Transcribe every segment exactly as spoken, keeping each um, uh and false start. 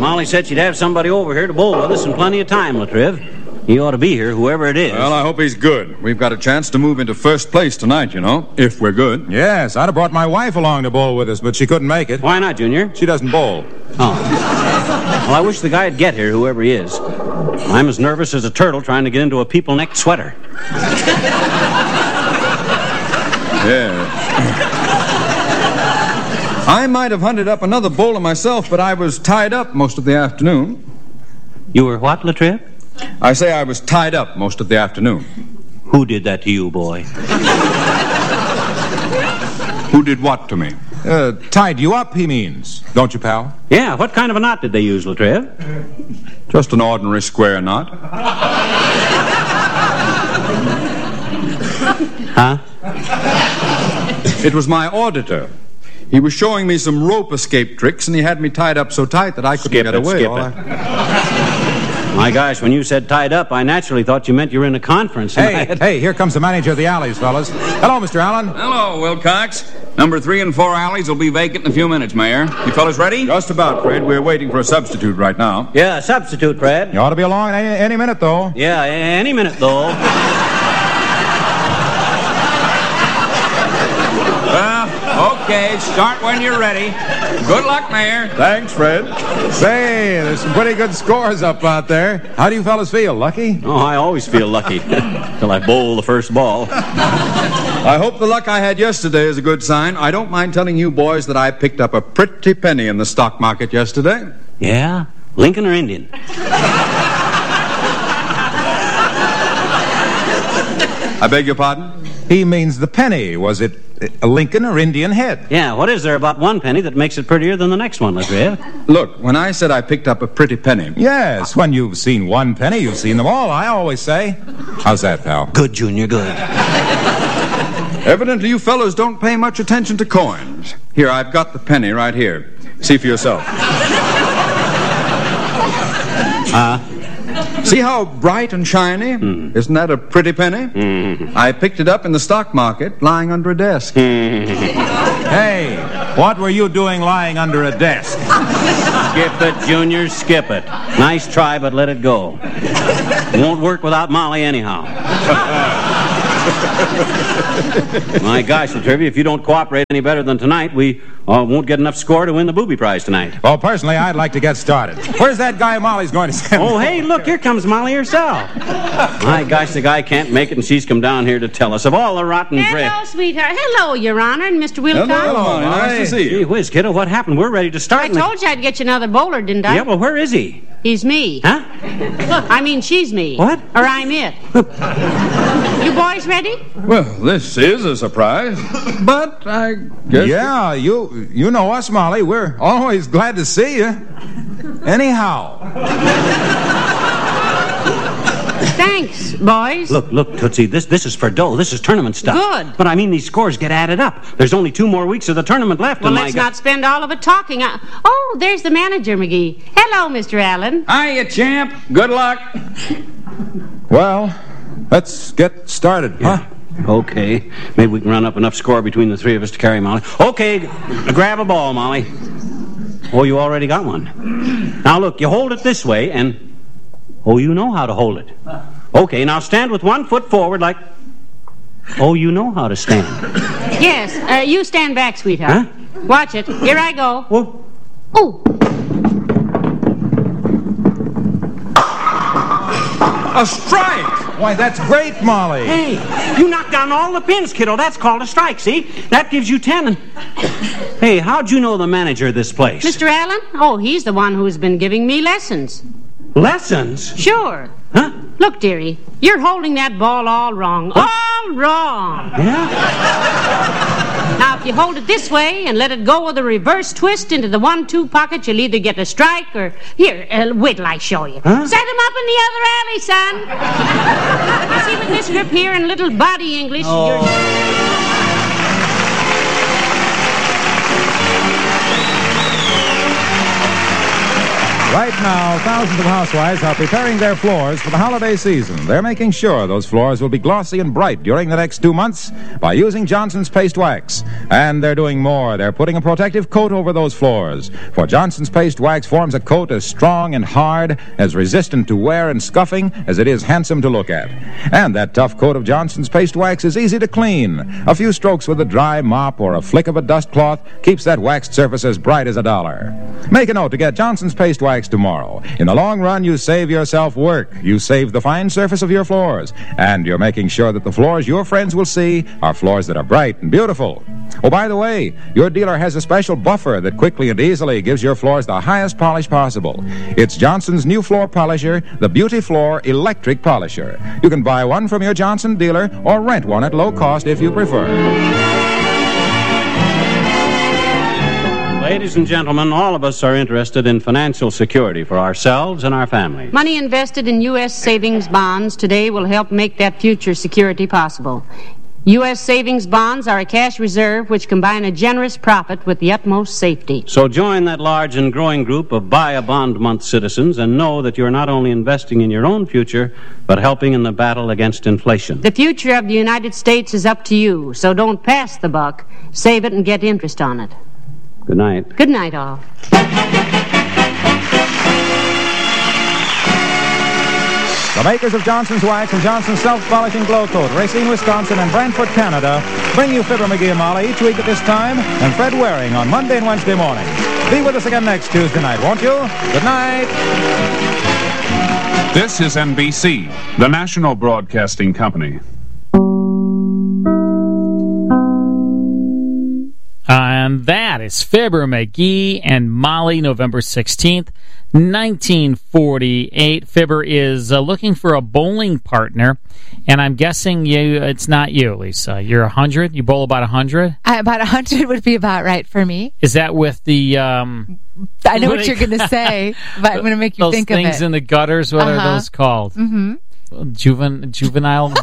Molly said she'd have somebody over here to bowl with us in plenty of time, Latriv. He ought to be here, whoever it is. Well, I hope he's good. We've got a chance to move into first place tonight, you know, if we're good. Yes, I'd have brought my wife along to bowl with us, but she couldn't make it. Why not, Junior? She doesn't bowl. Oh. Well, I wish the guy'd get here, whoever he is. I'm as nervous as a turtle trying to get into a people-necked sweater. Yeah. I might have hunted up another bowler myself, but I was tied up most of the afternoon. You were what, Latriv? I say I was tied up most of the afternoon. Who did that to you, boy? Who did what to me? Uh, tied you up, he means. Don't you, pal? Yeah, what kind of a knot did they use, Latriv? Just an ordinary square knot. Huh? It was my auditor. He was showing me some rope escape tricks, and he had me tied up so tight that I couldn't Skip get it, away. skip All it. I... My gosh, when you said tied up, I naturally thought you meant you were in a conference. Hey, had... hey, here comes the manager of the Alleys, fellas. Hello, Mister Allen. Hello, Wilcox. Number three and four Alleys will be vacant in a few minutes, Mayor. You fellas ready? Just about, Fred. We're waiting for a substitute right now. Yeah, substitute, Fred. You ought to be along any, any minute, though. Yeah, any minute, though. Well, okay, start when you're ready. Good luck, Mayor. Thanks, Fred. Say, there's some pretty good scores up out there. How do you fellas feel? Lucky? Oh, I always feel lucky till I bowl the first ball. I hope the luck I had yesterday is a good sign. I don't mind telling you boys that I picked up a pretty penny in the stock market yesterday. Yeah? Lincoln or Indian? I beg your pardon? He means the penny. Was it a Lincoln or Indian head? Yeah, what is there about one penny that makes it prettier than the next one, Latriv? Look, when I said I picked up a pretty penny... Yes, when you've seen one penny, you've seen them all, I always say. How's that, pal? Good, Junior, good. Evidently, you fellows don't pay much attention to coins. Here, I've got the penny right here. See for yourself. Uh, See how bright and shiny? Mm. Isn't that a pretty penny? Mm. I picked it up in the stock market, lying under a desk. Mm. Hey, what were you doing lying under a desk? Skip it, Junior, skip it. Nice try, but let it go. It won't work without Molly anyhow. My gosh, Latriv, if you don't cooperate any better than tonight, we uh, won't get enough score to win the booby prize tonight. Well, personally, I'd like to get started. Where's that guy Molly's going to send? Oh, hey, look, here comes Molly herself. My gosh, the guy can't make it, and she's come down here to tell us of all the rotten bread. Hello, sweetheart. Hello, Your Honor, and Mister Wilcox. Hello, Molly. Nice to see you. Gee whiz, kiddo, what happened? We're ready to start. I told you I'd get you another bowler, didn't I? Yeah, well, where is he? He's me. Huh? I mean, she's me. What? Or I'm it. You boys ready? Well, this is a surprise, but I guess... Yeah, you you know us, Molly. We're always glad to see you. Anyhow. Thanks, boys. Look, look, Tootsie, this this is for dough. This is tournament stuff. Good. But I mean, these scores get added up. There's only two more weeks of the tournament left. Well, and let's my not spend all of it talking. I... Oh, there's the manager, McGee. Hello, Mister Allen. Hiya, champ. Good luck. Well, let's get started, Yeah. huh? Okay. Maybe we can run up enough score between the three of us to carry Molly. Okay, g- grab a ball, Molly. Oh, you already got one. Now, look, you hold it this way, and... Oh, you know how to hold it. Okay, now stand with one foot forward like... Oh, you know how to stand. Yes, uh, you stand back, sweetheart. Huh? Watch it. Here I go. Well, Oh, A strike! Why, that's great, Molly. hey, you knocked down all the pins, kiddo. That's called a strike, see? That gives you ten and... Hey, how'd you know the manager of this place? Mister Allen? Oh, he's the one who's been giving me lessons. Lessons? Sure. Huh? Look, dearie, you're holding that ball all wrong. All wrong. Yeah? Now, if you hold it this way and let it go with a reverse twist into the one two pocket, you'll either get a strike or... Here, uh, wait till I show you. Huh? Set him up in the other alley, son. You see, with this grip here and little body English, you're... Right now, thousands of housewives are preparing their floors for the holiday season. They're making sure those floors will be glossy and bright during the next two months by using Johnson's Paste Wax. And they're doing more. They're putting a protective coat over those floors. For Johnson's Paste Wax forms a coat as strong and hard, as resistant to wear and scuffing as it is handsome to look at. And that tough coat of Johnson's Paste Wax is easy to clean. A few strokes with a dry mop or a flick of a dust cloth keeps that waxed surface as bright as a dollar. Make a note to get Johnson's Paste Wax tomorrow. In the long run, you save yourself work. You save the fine surface of your floors. And you're making sure that the floors your friends will see are floors that are bright and beautiful. Oh, by the way, your dealer has a special buffer that quickly and easily gives your floors the highest polish possible. It's Johnson's new floor polisher, the Beauty Floor Electric Polisher. You can buy one from your Johnson dealer or rent one at low cost if you prefer. Ladies and gentlemen, all of us are interested in financial security for ourselves and our families. Money invested in U S savings bonds today will help make that future security possible. U S savings bonds are a cash reserve which combine a generous profit with the utmost safety. So join that large and growing group of Buy a Bond Month citizens and know that you're not only investing in your own future, but helping in the battle against inflation. The future of the United States is up to you, so don't pass the buck. Save it and get interest on it. Good night. Good night, all. The makers of Johnson's Wax and Johnson's Self-Polishing Glow Coat, Racine, Wisconsin, and Brantford, Canada, bring you Fibber, McGee, and Molly each week at this time, and Fred Waring on Monday and Wednesday morning. Be with us again next Tuesday night, won't you? Good night. This is N B C, the national broadcasting company. And that is Fibber, McGee, and Molly, November sixteenth, nineteen forty-eight. Fibber is uh, looking for a bowling partner, and I'm guessing you. It's not you, Lisa. You're one hundred? You bowl about one hundred? Uh, about one hundred would be about right for me. Is that with the... Um, I know what, what you're going to say, but I'm going to make you think of it. Those things in the gutters, what uh-huh. are those called? Mm-hmm. Juven, juvenile...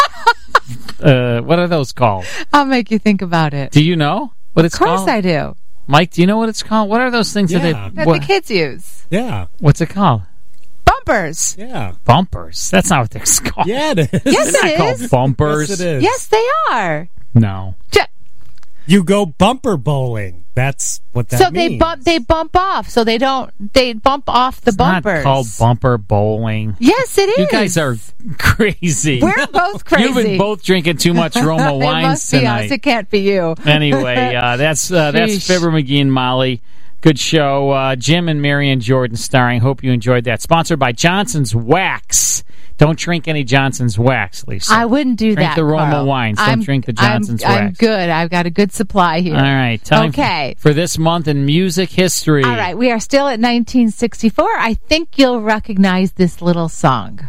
uh, what are those called? I'll make you think about it. Do you know what it's called? Of course I do. Mike, do you know what it's called? What are those things yeah. that they... That what, the kids use. Yeah. What's it called? Bumpers. Yeah. Bumpers. That's not what they're called. Yeah, it is. Yes, they're it not is. called bumpers. Yes, it is. Yes, they are. No. J- You go bumper bowling. That's what that so means. they bump. They bump off. So they don't. They bump off the It's bumpers. not called bumper bowling. Yes, it is. You guys are crazy. We're both crazy. You've been both drinking too much Roma it wines must be tonight. us. It can't be you. Anyway, uh, that's uh, that's Sheesh. Fibber, McGee, and Molly. Good show. Uh, Jim and Marion Jordan starring. Hope you enjoyed that. Sponsored by Johnson's Wax. Don't drink any Johnson's Wax, Lisa. I wouldn't do drink that. Drink the Roma Carl. wines. Don't I'm, drink the Johnson's I'm, Wax. I'm good. I've got a good supply here. All right. Time okay. For, for this month in music history. All right. We are still at nineteen sixty-four. I think you'll recognize this little song.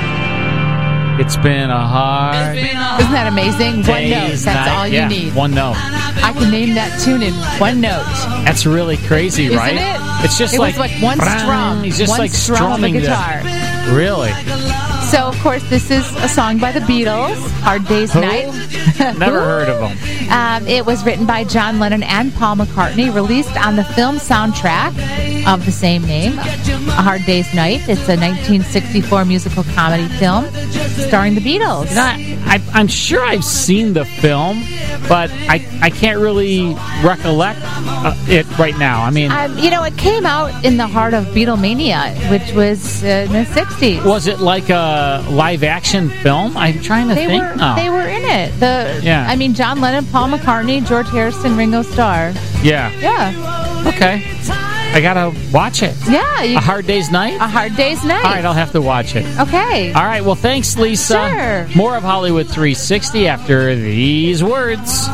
It's been a hard... Isn't that amazing? One note. That's night. all you yeah, need. One note. I can name that tune in one note. That's really crazy, Isn't right? it? It's just it like... was like one strum. He's just one like strum of a strumming guitar. The, really? So, of course, this is a song by the Beatles, Hard Day's Who? Night. Never heard of them. Um, it was written by John Lennon and Paul McCartney, released on the film soundtrack of the same name, A Hard Day's Night. It's a nineteen sixty-four musical comedy film starring the Beatles. You know, I, I'm sure I've seen the film, but I, I can't really recollect uh, it right now. I mean... Um, you know, it came out in the heart of Beatlemania, which was uh, in the sixties. Was it like a live-action film? I'm trying to They think were now. they were in it. The Yeah. I mean, John Lennon, Paul McCartney, George Harrison, Ringo Starr. Yeah. Yeah. Okay. I gotta watch it. Yeah. You, A Hard Day's Night? A Hard Day's Night. All right, I'll have to watch it. Okay. All right, well, thanks, Lisa. Sure. More of Hollywood three sixty after these words.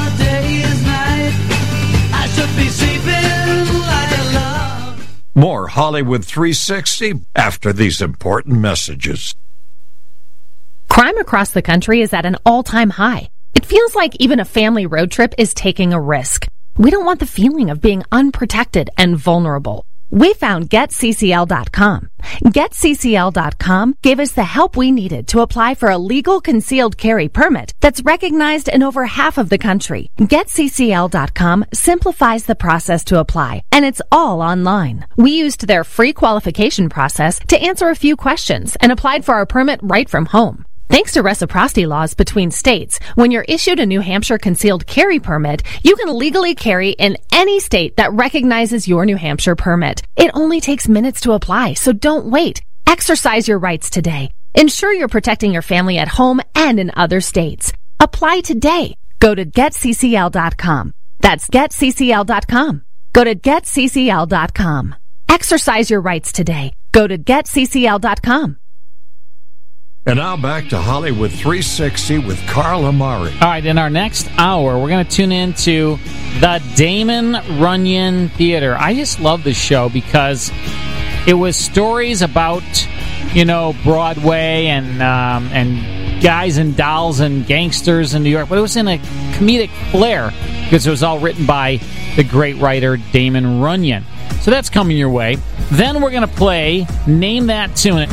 More Hollywood three sixty after these important messages. Crime across the country is at an all-time high. It feels like even a family road trip is taking a risk. We don't want the feeling of being unprotected and vulnerable. We found Get C C L dot com. Get C C L dot com gave us the help we needed to apply for a legal concealed carry permit that's recognized in over half of the country. Get C C L dot com simplifies the process to apply, and it's all online. We used their free qualification process to answer a few questions and applied for our permit right from home. Thanks to reciprocity laws between states, when you're issued a New Hampshire concealed carry permit, you can legally carry in any state that recognizes your New Hampshire permit. It only takes minutes to apply, so don't wait. Exercise your rights today. Ensure you're protecting your family at home and in other states. Apply today. Go to Get C C L dot com. That's Get C C L dot com. Go to Get C C L dot com. Exercise your rights today. Go to Get C C L dot com. And now back to Hollywood three sixty with Carl Amari. All right, in our next hour, we're going to tune into the Damon Runyon Theater. I just love this show because it was stories about, you know, Broadway and um, and guys and dolls and gangsters in New York, but it was in a comedic flair because it was all written by the great writer Damon Runyon. So that's coming your way. Then we're going to play Name That Tune.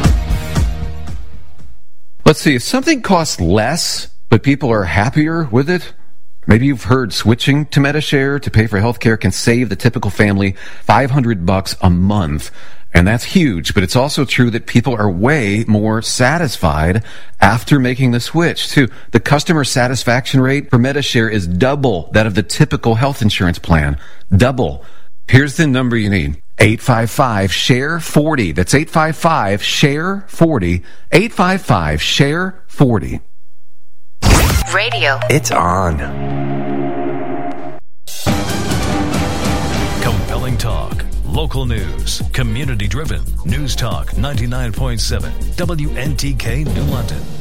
Let's see, if something costs less, but people are happier with it, maybe you've heard switching to Medi-Share to pay for healthcare can save the typical family five hundred bucks a month. And that's huge, but it's also true that people are way more satisfied after making the switch, too. The customer satisfaction rate for Medi-Share is double that of the typical health insurance plan. Double. Here's the number you need. eight five five, S H A R E forty. That's eight five five, S H A R E forty. eight five five, S H A R E forty. Radio. It's on. Compelling talk. Local news. Community driven. News Talk ninety-nine point seven. W N T K New London.